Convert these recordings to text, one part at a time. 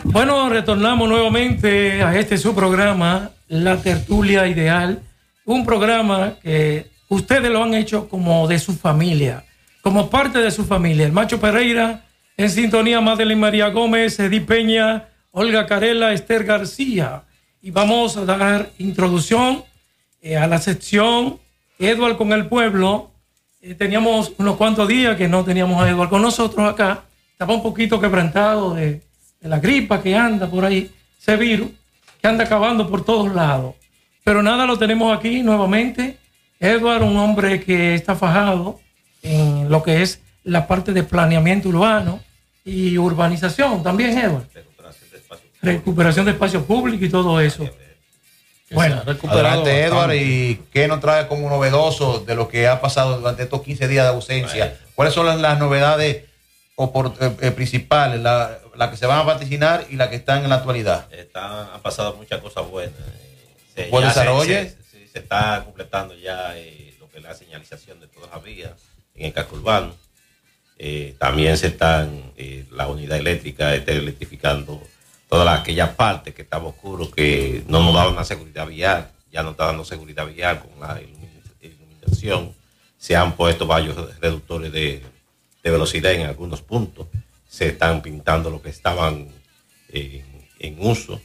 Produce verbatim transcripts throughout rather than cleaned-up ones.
Bueno, retornamos nuevamente a este su programa, La Tertulia Ideal, un programa que ustedes lo han hecho como de su familia, como parte de su familia. El Macho Pereira, en sintonía, Madeline María Gómez, Edith Peña, Olga Carela, Esther García. Y vamos a dar introducción eh, a la sección Edward con el pueblo. Eh, teníamos unos cuantos días que no teníamos a Edward con nosotros acá. Estaba un poquito quebrantado de, de la gripa que anda por ahí, ese virus que anda acabando por todos lados. Pero nada, lo tenemos aquí nuevamente. Edward, un hombre que está fajado en lo que es la parte de planeamiento urbano y urbanización también, Edward. Recuperación de espacio público, Recuperación de espacio público y todo eso. Bueno, adelante, Edward, ¿y qué nos trae como novedoso de lo que ha pasado durante estos quince días de ausencia? Bueno. ¿Cuáles son las, las novedades o por, eh, eh, principales, las la que se van a vaticinar y las que están en la actualidad? Está, han pasado muchas cosas buenas. Se, ¿Buen desarrollo? Se, se, se está completando ya eh, lo que es la señalización de todas las vías en el casco urbano. Eh, también se están, eh, la unidad eléctrica está electrificando todas aquellas partes que estaban oscuros, que no nos daban una seguridad vial, ya no está dando seguridad vial con la iluminación. Se han puesto varios reductores de, de velocidad en algunos puntos. Se están pintando lo que estaban en, en uso.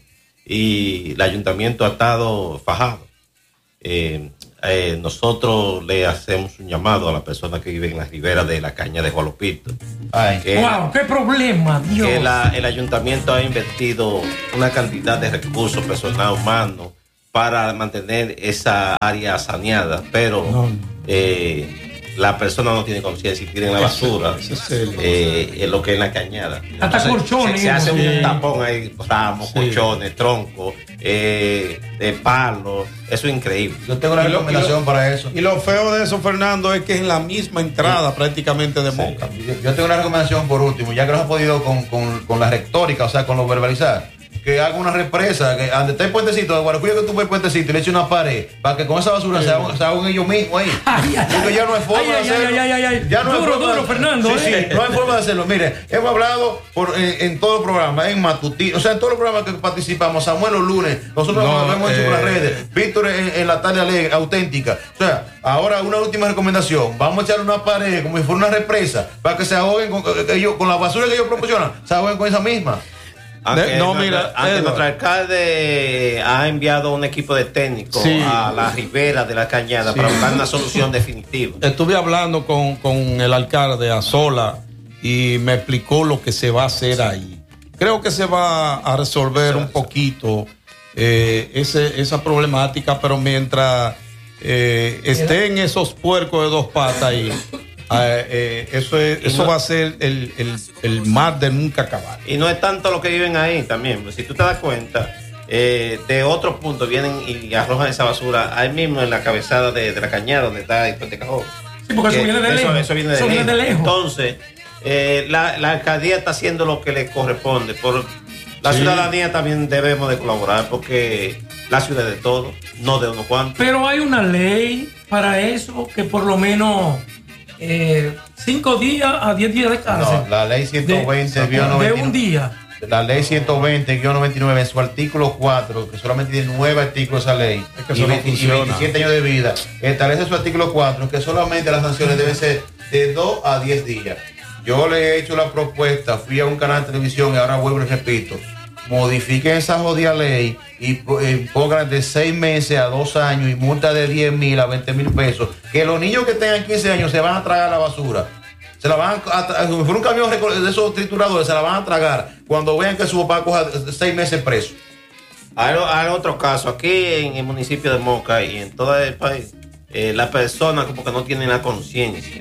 Y el ayuntamiento ha estado fajado. Eh, eh, nosotros le hacemos un llamado a las personas que viven en las riberas de la caña de Juan Lopito. Ay, que, ¡wow! ¡Qué problema, Dios! Que la, el ayuntamiento ha invertido una cantidad de recursos, personal humano, para mantener esa área saneada, pero no. eh, la persona no tiene conciencia y tienen la basura eh, en lo que es la cañada. Hasta entonces, colchones. Se, se hace sí. un tapón ahí, ramos, sí. colchones, troncos, eh, de palos. Eso es increíble. Yo tengo una y recomendación lo, para eso. Y lo feo de eso, Fernando, es que es en la misma entrada sí. prácticamente de Moca. Sí. Yo, yo tengo una recomendación por último, ya que no has podido con, con, con la retórica, o sea, con lo verbalizar. Que haga una represa, que donde está el puentecito de Guaracuya, que tú ves el puentecito y le eche una pared, para que con esa basura sí. se, hagan, se hagan ellos mismos ahí. Ay, ay, porque ya no hay forma ay, de hacerlo. Ay, ay, ay, ay. Ya no duro, hay forma duro, de, Fernando. Sí, eh. sí, no hay forma de hacerlo. Mire, hemos hablado por, en, en todo el programa, en Matutí, o sea, en todos los programas que participamos, Samuel los lunes, nosotros no, lo hemos hecho eh, por las redes, Víctor en, en la tarde alegre, auténtica. O sea, ahora una última recomendación, vamos a echarle una pared como si fuera una represa, para que se ahoguen con, ellos, con la basura que ellos proporcionan, se ahoguen con esa misma. Aunque no, mira, aunque nuestro alcalde ha enviado un equipo de técnicos sí. a la ribera de la cañada sí. para buscar una solución definitiva. Estuve hablando con, con el alcalde Azola y me explicó lo que se va a hacer ahí. Creo que se va a resolver un poquito eh, ese, esa problemática, pero mientras eh, estén esos puercos de dos patas ahí, Eh, eh, eso es, eso no, va a ser el, el, el mar de nunca acabar. Y no es tanto lo que viven ahí también, pues, si tú te das cuenta, eh, de otros puntos vienen y arrojan esa basura ahí mismo en la cabezada de, de la cañada donde está el puente Cajón. Sí, porque eso viene de lejos. Eso viene de, eso lejos. viene de lejos. Entonces, eh, la, la alcaldía está haciendo lo que le corresponde. Por la sí. ciudadanía también debemos de colaborar porque la ciudad es de todos, no de unos cuantos. Pero hay una ley para eso que por lo menos Eh, cinco días a diez días de cárcel. No, la ley ciento veinte de, de un día. La ley ciento veinte guión noventa y nueve en su artículo cuatro, que solamente tiene nueve artículos esa ley, es que y, veinte, no y veintisiete años de vida, establece su artículo cuatro que solamente las sanciones deben ser de dos a diez días. Yo le he hecho la propuesta, fui a un canal de televisión y ahora vuelvo y repito, modifiquen esa jodida ley y eh, pongan de seis meses a dos años y multa de diez mil a veinte mil pesos. Que los niños que tengan quince años se van a tragar la basura. Se la van a tragar, si fuera un camión de esos trituradores, se la van a tragar cuando vean que su papá coja seis meses preso. Hay, hay otro caso, aquí en el municipio de Moca y en todo el país, eh, las personas como que no tienen la conciencia.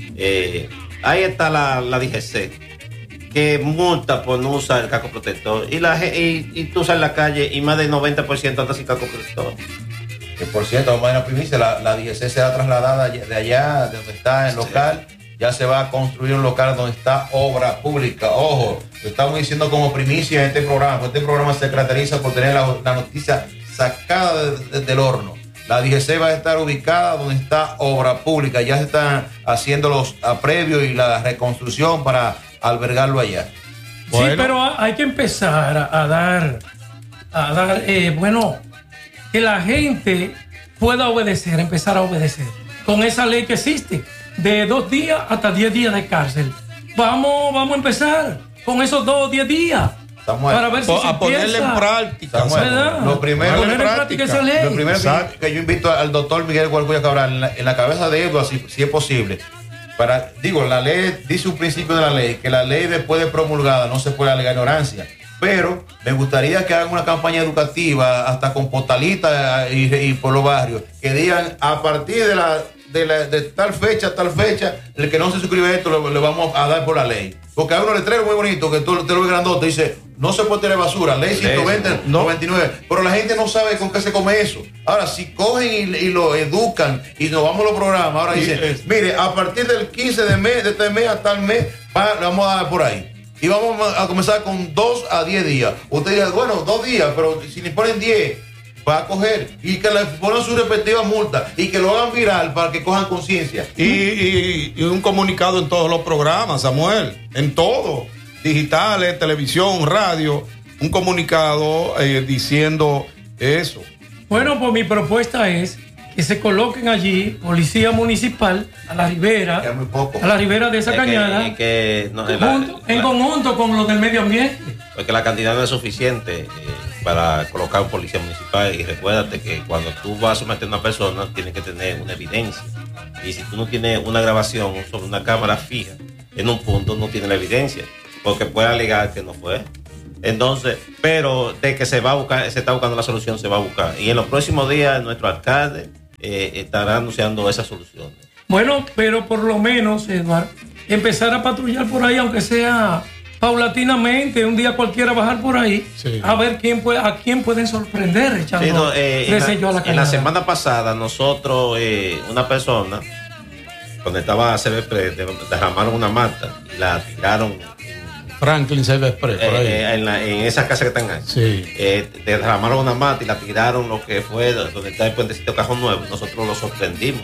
Eh, ahí está la, la D G C. Que multa por no usar el casco protector y, la, y, y tú sales a la calle y más del noventa por ciento anda sin casco protector. Que por cierto, vamos a ir a primicia, la, la D G C será trasladada de allá, de donde está el local, sí. ya se va a construir un local donde está obra pública. Ojo, lo estamos diciendo como primicia en este programa, porque este programa se caracteriza por tener la, la noticia sacada de, de, del horno. La D G C va a estar ubicada donde está obra pública, ya se están haciendo los previos y la reconstrucción para albergarlo allá. Bueno. Sí, pero hay que empezar a, a dar, a dar, eh, bueno, que la gente pueda obedecer, empezar a obedecer con esa ley que existe, de dos días hasta diez días de cárcel. Vamos, vamos a empezar con esos dos o diez días. Samuel, para ver si a se ponerle en práctica. Samuel, lo primero, poner en práctica esa ley. Lo primero que, que yo invito al doctor Miguel Guarguya Cabral en la, en la cabeza de Edward, si, si es posible. Para, digo, la ley dice un principio de la ley, que la ley después de promulgada no se puede alegar ignorancia. Pero me gustaría que hagan una campaña educativa, hasta con postalitas y, y por los barrios, que digan a partir de la De, la, de tal fecha a tal fecha, el que no se suscribe a esto le, le vamos a dar por la ley. Porque hay unos letreros muy bonitos que tú te lo ves grandote, dice, no se puede tener basura, ley ciento veinte, no. noventa y nueve, pero la gente no sabe con qué se come eso. Ahora, si cogen y, y lo educan y nos vamos a los programas, ahora dicen, es. mire, a partir del quince de mes, de este mes hasta el mes, va, le vamos a dar por ahí. Y vamos a comenzar con dos a diez días. Usted dice, bueno, dos días, pero si le ponen diez, va a coger y que le pongan su respectiva multa y que lo hagan viral para que cojan conciencia. Y, y, y un comunicado en todos los programas, Samuel, en todo, digitales, televisión, radio, un comunicado eh, diciendo eso. Bueno, pues mi propuesta es que se coloquen allí policía municipal a la ribera, a la ribera de esa es cañada, que, que no, junto, la, en la, conjunto con los del medio ambiente. Porque la cantidad no es suficiente eh, para colocar un policía municipal, y recuérdate que cuando tú vas a someter a una persona tienes que tener una evidencia, y si tú no tienes una grabación sobre una cámara fija en un punto, no tienes la evidencia, porque puede alegar que no fue. Entonces, pero de que se va a buscar, se está buscando la solución, se va a buscar, y en los próximos días nuestro alcalde eh, estará anunciando esas soluciones. Bueno, pero por lo menos, Eduardo, empezar a patrullar por ahí, aunque sea paulatinamente, un día cualquiera bajar por ahí, sí, a ver quién puede, a quién pueden sorprender echando sí, no, eh, de sello a la En la semana pasada, nosotros, eh, una persona, cuando estaba a C B Express, derramaron una mata y la tiraron. Franklin C B Express, por ahí. Eh, en, la, en esa casa que están ahí. Sí. Eh, derramaron una mata y la tiraron lo que fue donde está el puentecito Cajón Nuevo. Nosotros lo sorprendimos.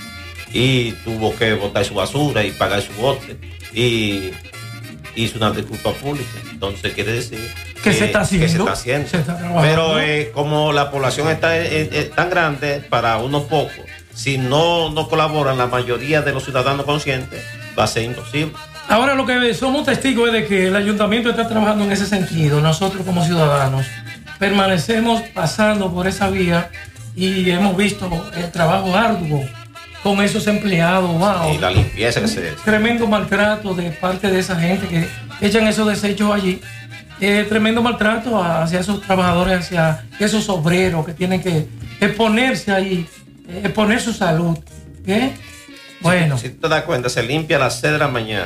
Y tuvo que botar su basura y pagar su bote. Y hizo una disculpa pública. Entonces quiere decir que, que se está haciendo. Que se está haciendo. Se está Pero eh, como la población está eh, eh, tan grande para unos pocos, si no, no colaboran la mayoría de los ciudadanos conscientes, va a ser imposible. Ahora lo que somos testigos es de que el ayuntamiento está trabajando en ese sentido. Nosotros como ciudadanos permanecemos pasando por esa vía y hemos visto el trabajo arduo con esos empleados. Wow. Y la limpieza que se... Tremendo maltrato de parte de esa gente que echan esos desechos allí. Eh, tremendo maltrato hacia esos trabajadores, hacia esos obreros que tienen que exponerse ahí, exponer su salud. ¿Qué? Bueno. Si, si tú te das cuenta, se limpia a las seis de la mañana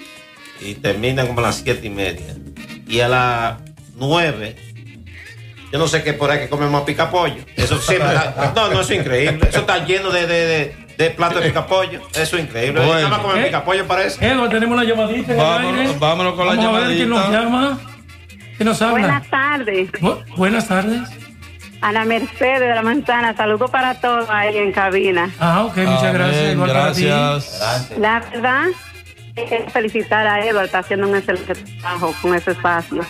y termina como a las siete y media. Y a las nueve, yo no sé qué por ahí que comemos picapollo. Eso siempre está, no, no, eso es increíble. Eso está lleno de, de, de, de platos de picapollo. Eso es increíble. Bueno. Nada más comer ¿Eh? picapollo parece. Edward, tenemos una llamadita en vámonos, el aire. Vámonos con Vamos la a ver llamadita. quién nos llama. ¿Quién nos habla? Buenas tardes. Bu- buenas tardes. A la Mercedes de la Manzana, saludos para todos ahí en cabina. Ah, ok, muchas Amén, gracias. Igual para ti. gracias. La verdad, es felicitar a Edward, está haciendo un excelente trabajo con ese espacio.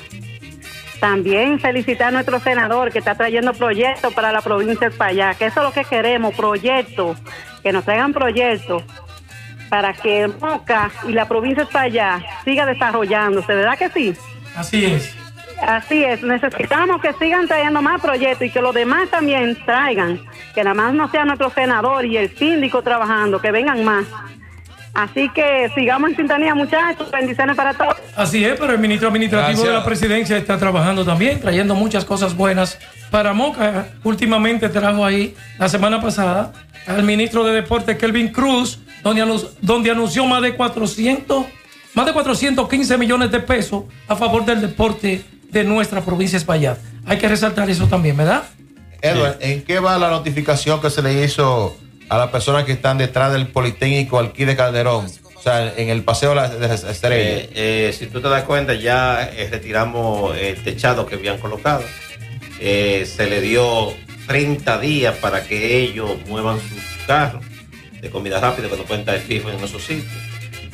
También felicitar a nuestro senador que está trayendo proyectos para la provincia de Espaillat, que eso es lo que queremos, proyectos, que nos traigan proyectos para que Moca y la provincia de Espaillat siga desarrollándose, ¿verdad que sí? Así es. Así es, necesitamos que sigan trayendo más proyectos y que los demás también traigan, que nada más no sea nuestro senador y el síndico trabajando, que vengan más. Así que sigamos en sintonía, muchachos, bendiciones para todos. Así es, pero el ministro administrativo Gracias. de la presidencia está trabajando también, trayendo muchas cosas buenas para Moca. Últimamente trajo ahí, la semana pasada, al ministro de Deportes, Kelvin Cruz, donde, anunció, donde anunció más de cuatrocientos, más de cuatrocientos quince millones de pesos a favor del deporte de nuestra provincia de Espaillat. Hay que resaltar eso también, ¿verdad? Edward, ¿en qué va la notificación que se le hizo a las personas que están detrás del Politécnico Alquí de Calderón? O sea, en el paseo de las Estrellas. Eh, eh, si tú te das cuenta, ya eh, retiramos el techado que habían colocado. Eh, se le dio treinta días para que ellos muevan sus carros de comida rápida, que no pueden estar fijos en esos sitios.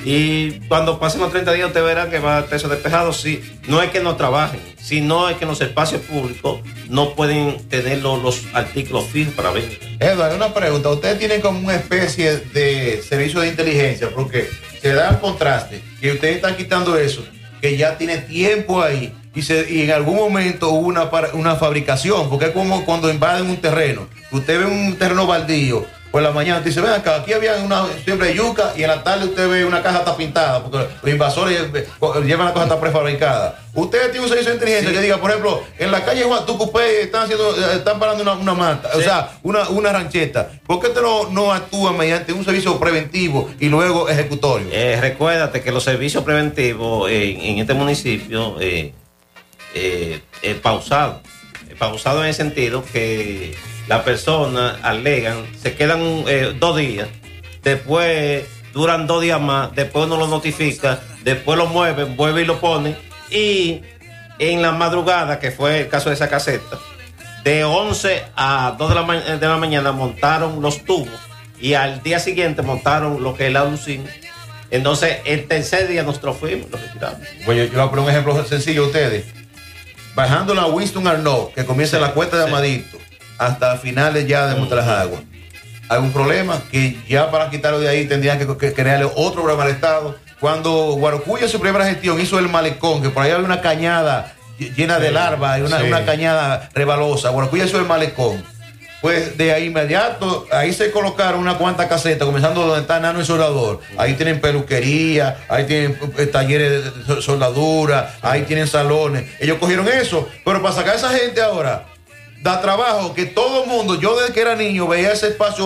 Y cuando pasen los treinta días, ustedes verán que va a estar eso despejado. Sí, no es que no trabajen, sino es que en los espacios públicos no pueden tener los, los artículos fijos para vender. Eduardo, una pregunta. Ustedes tienen como una especie de servicio de inteligencia, porque se da el contraste que ustedes están quitando eso, que ya tiene tiempo ahí, y, se, y en algún momento hubo una, una fabricación, porque es como cuando invaden un terreno. Usted ve un terreno baldío, por la mañana te dice, ven acá, aquí había una siembra de yuca, y en la tarde usted ve una caja está pintada, porque los invasores llevan la cosa está prefabricada. Usted tiene un servicio de inteligencia sí. que diga, por ejemplo, en la calle Juan Tucupé están haciendo, están parando una, una manta, sí. o sea, una, una rancheta. ¿Por qué usted no, no actúa mediante un servicio preventivo y luego ejecutorio? Eh, recuérdate que los servicios preventivos en, en este municipio eh, eh, es pausado. Es pausado en el sentido que las personas alegan, se quedan eh, dos días, después duran dos días más, después uno lo notifica, después lo mueven, vuelve y lo ponen, y en la madrugada, que fue el caso de esa caseta, de once a dos de la, ma- de la mañana montaron los tubos, y al día siguiente montaron lo que es la lucina. Entonces, el tercer día nosotros fuimos, lo retiramos. Bueno, yo, yo voy a poner un ejemplo sencillo a ustedes. Bajando la Winston Arnaud, que comienza sí, en la cuesta de sí. Amadito, hasta finales ya de Monte las Aguas. Hay un problema que ya para quitarlo de ahí tendrían que, que crearle otro programa al Estado. Cuando Guarocuya, su primera gestión, hizo el malecón, que por ahí había una cañada llena de larvas, una, sí. una cañada rebalosa. Guarocuya hizo el malecón. Pues de ahí inmediato, ahí se colocaron unas cuantas casetas, comenzando donde está Nano y Soldador. Ahí tienen peluquería, ahí tienen eh, talleres de soldadura, sí. ahí tienen salones. Ellos cogieron eso, pero para sacar a esa gente ahora, da trabajo que todo el mundo, yo desde que era niño veía ese espacio